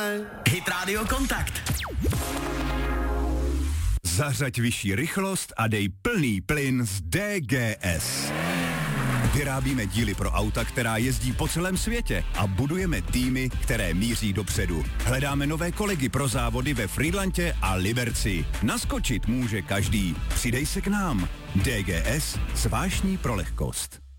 Hit Radio Kontakt. Zařaď vyšší rychlost a dej plný plyn z DGS. Vyrábíme díly pro auta, která jezdí po celém světě a budujeme týmy, které míří dopředu. Hledáme nové kolegy pro závody ve Frýdlantě a Liberci. Naskočit může každý. Přidej se k nám. DGS, zvláštní pro lehkost.